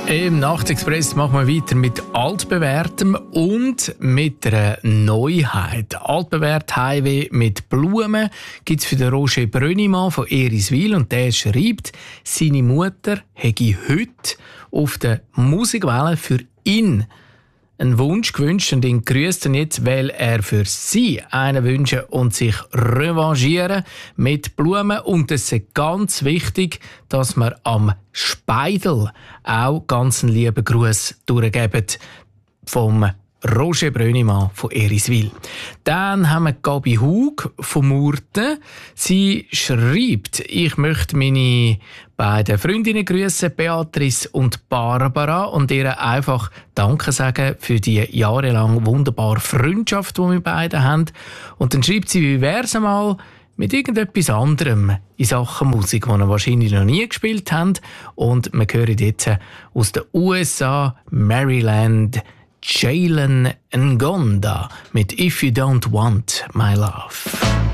Im Nachtexpress machen wir weiter mit altbewährtem und mit einer Neuheit. Altbewährt Highway mit Blumen gibt es für den Roger Brönnimann von Eriswil und der schreibt, seine Mutter hätte heute auf der Musikwelle für ihn einen Wunsch gewünscht und ihn grüßt jetzt, weil er für sie einen wünscht und sich revanchieren mit Blumen. Und es ist ganz wichtig, dass wir am Speidel auch ganz einen lieben Gruß durchgeben vom Roger Brönnimann von Eriswil. Dann haben wir Gabi Hug von Murten. Sie schreibt, ich möchte meine beiden Freundinnen grüßen, Beatrice und Barbara, und ihr einfach Danke sagen für die jahrelang wunderbare Freundschaft, die wir beide haben. Und dann schreibt sie, wie wär's einmal mit irgendetwas anderem in Sachen Musik, die wir wahrscheinlich noch nie gespielt haben. Und wir hören jetzt aus den USA, Maryland, Jalen Ngonda mit If You Don't Want My Love.